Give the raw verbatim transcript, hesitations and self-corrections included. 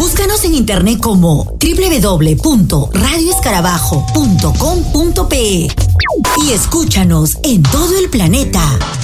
Búscanos en internet como doble u doble u doble u punto radio escarabajo punto com punto pe y escúchanos en todo el planeta.